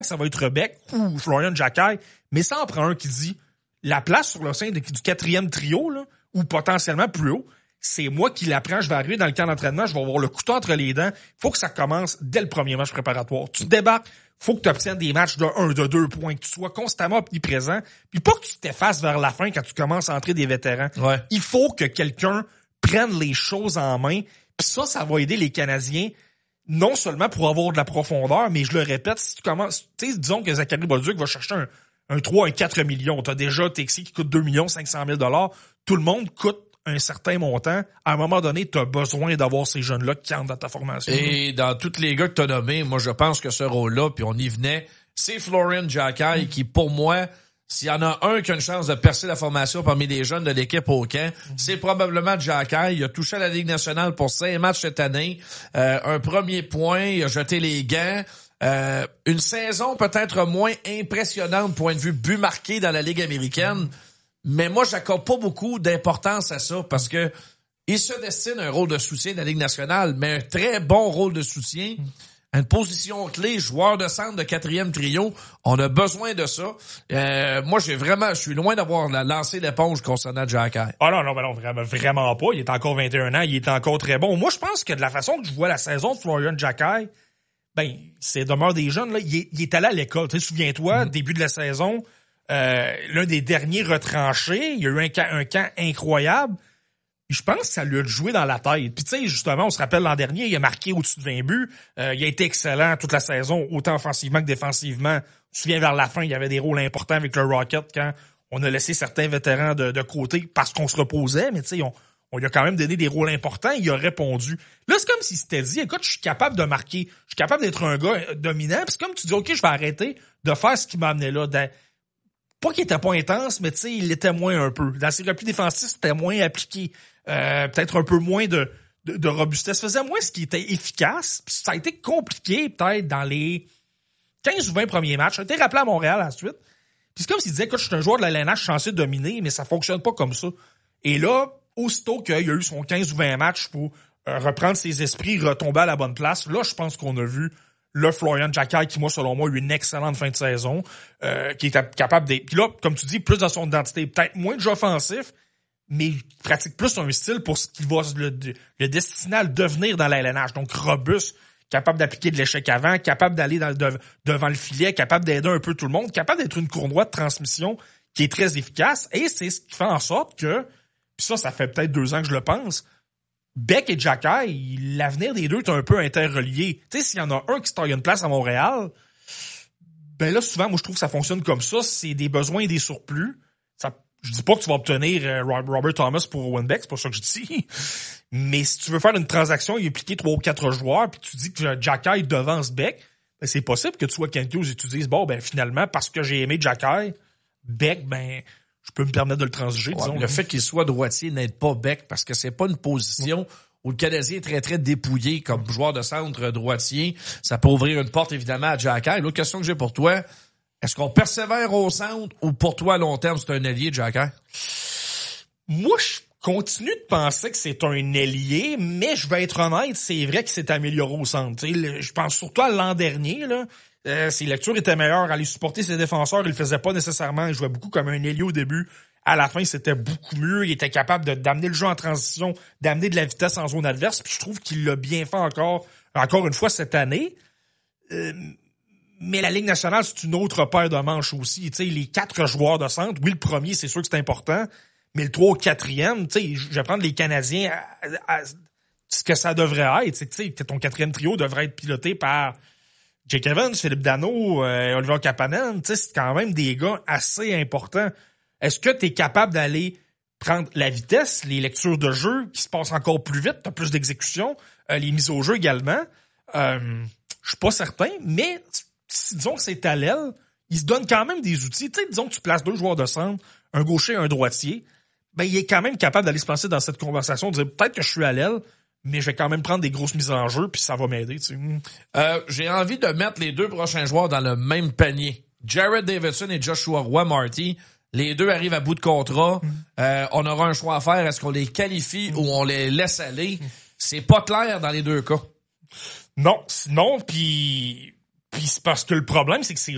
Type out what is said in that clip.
ça va être Beck ou Florian Jacquet, mais ça en prend un qui dit la place sur le sein du 4e trio, là, ou potentiellement plus haut, c'est moi qui la prends, je vais arriver dans le camp d'entraînement, je vais avoir le couteau entre les dents. Faut que ça commence dès le premier match préparatoire. Tu débarques, faut que tu obtiennes des matchs de 1, de 2 points, que tu sois constamment omniprésent, puis pas que tu t'effaces vers la fin quand tu commences à entrer des vétérans. Ouais. Il faut que quelqu'un prenne les choses en main, puis ça va aider les Canadiens non seulement pour avoir de la profondeur, mais je le répète, si tu commences, tu sais, disons que Zachary Bolduc va chercher un 3, un 4 millions. T'as déjà Texi qui coûte 2 500 000 $. Tout le monde coûte un certain montant. À un moment donné, t'as besoin d'avoir ces jeunes-là qui entrent dans ta formation. Et dans tous les gars que t'as nommés, moi, je pense que ce rôle-là, puis on y venait, c'est Florian Jacquet qui, pour moi, s'il y en a un qui a une chance de percer la formation parmi les jeunes de l'équipe au camp, c'est probablement Jacquet. Il a touché à la Ligue nationale pour 5 matchs cette année. Un premier point, il a jeté les gants. Une saison peut-être moins impressionnante point de vue but marqué dans la Ligue américaine, mais moi j'accorde pas beaucoup d'importance à ça parce que il se destine à un rôle de soutien de la Ligue nationale, mais un très bon rôle de soutien, une position clé, joueur de centre de 4e trio, on a besoin de ça. Moi je suis loin d'avoir lancé l'éponge concernant Jacquet. Ah non, vraiment pas. Il est encore 21 ans, il est encore très bon. Moi je pense que de la façon que je vois la saison de Florian Jacquet, ben, c'est demeure des jeunes, là. Il est allé à l'école. Tu sais, souviens-toi, début de la saison, l'un des derniers retranchés, il y a eu un camp incroyable. Je pense que ça lui a joué dans la tête. Puis tu sais, justement, on se rappelle l'an dernier, il a marqué au-dessus de 20 buts. Il a été excellent toute la saison, autant offensivement que défensivement. Je me souviens, vers la fin, il y avait des rôles importants avec le Rocket quand on a laissé certains vétérans de côté parce qu'on se reposait, mais tu sais, on lui a quand même donné des rôles importants, il a répondu. Là, c'est comme s'il s'était dit, écoute, je suis capable de marquer, je suis capable d'être un gars dominant, puis c'est comme tu dis, OK, je vais arrêter de faire ce qui m'a amené là. Pas qu'il était pas intense, mais tu sais, il l'était moins un peu. Dans ses replis défensifs, c'était moins appliqué. Peut-être un peu moins de robustesse. Faisait moins ce qui était efficace. Puis ça a été compliqué, peut-être, dans les 15 ou 20 premiers matchs. Ça a été rappelé à Montréal ensuite. Puis c'est comme s'il disait, écoute, je suis un joueur de la LNH, je suis censé dominer, mais ça fonctionne pas comme ça. Et là, aussitôt qu'il y a eu son 15 ou 20 matchs pour reprendre ses esprits, retomber à la bonne place, là, je pense qu'on a vu le Florian Jacquet qui, moi, selon moi, a eu une excellente fin de saison, qui est capable d'être... Puis là, comme tu dis, plus dans son identité, peut-être moins de jeu offensif, mais il pratique plus un style pour ce qu'il va le destiner à le devenir dans la LNH. Donc, robuste, capable d'appliquer de l'échec avant, capable d'aller devant le filet, capable d'aider un peu tout le monde, capable d'être une courroie de transmission qui est très efficace. Et c'est ce qui fait en sorte que... Puis ça fait peut-être 2 ans que je le pense. Beck et Jacquet, l'avenir des deux est un peu interrelié. Tu sais, s'il y en a un qui se taille une place à Montréal, ben là, souvent, moi, je trouve que ça fonctionne comme ça. C'est des besoins et des surplus. Je dis pas que tu vas obtenir Robert Thomas pour Owen Beck, c'est pas ça que je dis. Mais si tu veux faire une transaction et impliquer 3 ou 4 joueurs, puis tu dis que Jacquet devance Beck, ben c'est possible que tu sois Kent Hughes et tu dises, bon, ben finalement, parce que j'ai aimé Jacquet, Beck, ben... je peux me permettre de le transiger, disons. Le fait qu'il soit droitier n'aide pas Beck parce que c'est pas une position où le Canadien est très, très dépouillé comme joueur de centre droitier. Ça peut ouvrir une porte, évidemment, à Jacquet. L'autre question que j'ai pour toi, est-ce qu'on persévère au centre ou pour toi, à long terme, c'est un ailier, Jacquet? Moi, je continue de penser que c'est un ailier, mais je vais être honnête, c'est vrai qu'il s'est amélioré au centre. Je pense surtout à l'an dernier, là. Ses lectures étaient meilleures, aller supporter ses défenseurs, il le faisait pas nécessairement, il jouait beaucoup comme un ailier au début. À la fin, c'était beaucoup mieux, il était capable d'amener le jeu en transition, d'amener de la vitesse en zone adverse, puis je trouve qu'il l'a bien fait encore une fois cette année. Mais la Ligue nationale, c'est une autre paire de manches aussi. Tu sais, les 4 joueurs de centre, oui, le premier, c'est sûr que c'est important, mais le 3 ou 4e, tu sais, je vais prendre les Canadiens à ce que ça devrait être. Tu sais, ton 4e trio devrait être piloté par Jake Evans, Philippe Danault, Oliver Kapanen. Tu sais, c'est quand même des gars assez importants. Est-ce que tu es capable d'aller prendre la vitesse, les lectures de jeu qui se passent encore plus vite, t'as plus d'exécution, les mises au jeu également? Je suis pas certain, mais disons que c'est à l'aile, il se donne quand même des outils. Tu sais, disons que tu places 2 joueurs de centre, un gaucher et un droitier, ben il est quand même capable d'aller se placer dans cette conversation, de dire peut-être que je suis à l'aile, mais je vais quand même prendre des grosses mises en jeu, puis ça va m'aider. Tu sais. J'ai envie de mettre les 2 prochains joueurs dans le même panier. Jared Davidson et Joshua Roy-Marty. Les 2 arrivent à bout de contrat. On aura un choix à faire. Est-ce qu'on les qualifie ou on les laisse aller? C'est pas clair dans les 2 cas. Non, puis c'est parce que le problème, c'est que ces